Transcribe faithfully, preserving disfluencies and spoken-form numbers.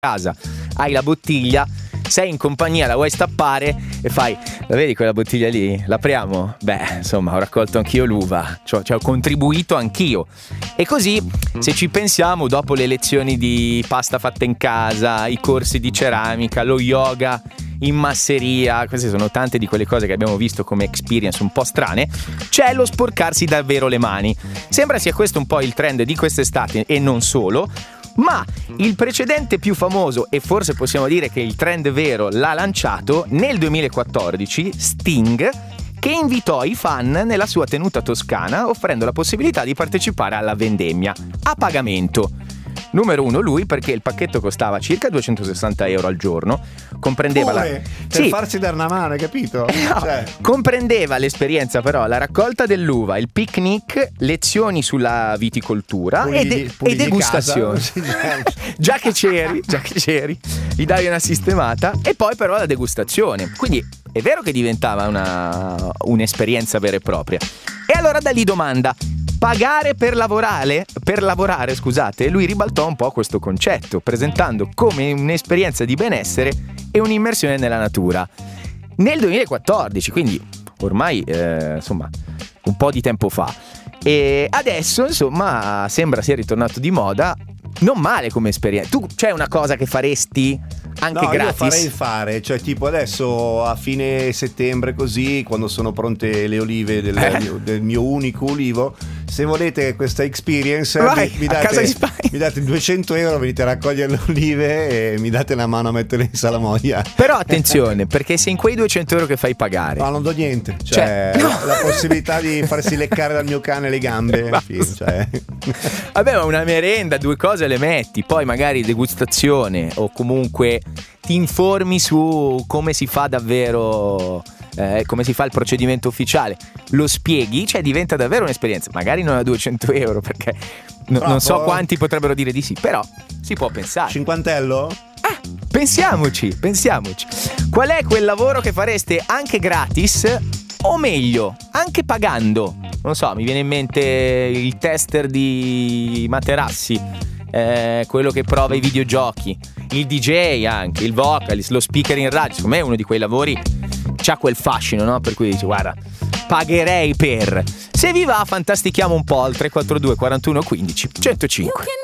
casa, hai la bottiglia, sei in compagnia, la vuoi stappare e fai, la vedi quella bottiglia lì? L'apriamo? Beh, insomma, ho raccolto anch'io l'uva, cioè, cioè ho contribuito anch'io. E così, se ci pensiamo, dopo le lezioni di pasta fatta in casa, i corsi di ceramica, lo yoga in masseria, queste sono tante di quelle cose che abbiamo visto come experience un po' strane, c'è lo sporcarsi davvero le mani. Sembra sia questo un po' il trend di quest'estate e non solo. Ma il precedente più famoso, e forse possiamo dire che il trend vero l'ha lanciato nel duemilaquattordici Sting, che invitò i fan nella sua tenuta toscana offrendo la possibilità di partecipare alla vendemmia a pagamento. Numero uno lui, perché il pacchetto costava circa duecentosessanta euro al giorno, comprendeva Pure, la... per sì. farsi dare una mano, hai capito? No, Cioè. comprendeva l'esperienza però, la raccolta dell'uva, il picnic, lezioni sulla viticoltura Pulidi, e, de- pulidi e degustazioni. già che c'eri, già che c'eri, gli davi una sistemata e poi però la degustazione. Quindi è vero che diventava una, un'esperienza vera e propria. E allora da lì domanda: pagare per lavorare? Per lavorare, scusate, lui ribaltò un po' questo concetto, presentando come un'esperienza di benessere e un'immersione nella natura. Nel duemilaquattordici, quindi ormai eh, insomma un po' di tempo fa. E adesso insomma sembra sia ritornato di moda. Non male come esperienza. Tu c'è una cosa che faresti anche no, gratis? Io farei il fare, cioè tipo adesso a fine settembre così, quando sono pronte le olive del, eh? mio, del mio unico ulivo, se volete questa experience Vai, mi, mi, a casa date, di Spagna. mi date duecento euro, venite a raccogliere le olive e mi date una mano a metterle in salamoia. Però attenzione, perché se in quei duecento euro che fai pagare, no, non do niente, cioè, cioè no. la, la possibilità di farsi leccare dal mio cane le gambe, cioè. Vabbè, ma una merenda, due cose le metti, poi magari degustazione o comunque ti informi su come si fa davvero, eh, come si fa il procedimento ufficiale, lo spieghi, cioè diventa davvero un'esperienza. Magari non a duecento euro, perché no, non so quanti potrebbero dire di sì, però si può pensare. Cinquantello? Ah, pensiamoci, pensiamoci. Qual è quel lavoro che fareste anche gratis, o meglio, anche pagando? Non so, mi viene in mente il tester di materassi, eh, quello che prova i videogiochi, il D J anche, il vocalist, lo speaker in radio. Secondo me è uno di quei lavori, c'ha quel fascino, no? Per cui dici, guarda, pagherei per. Se vi va, fantastichiamo un po' al tre quattro due quarantuno quindici centocinque.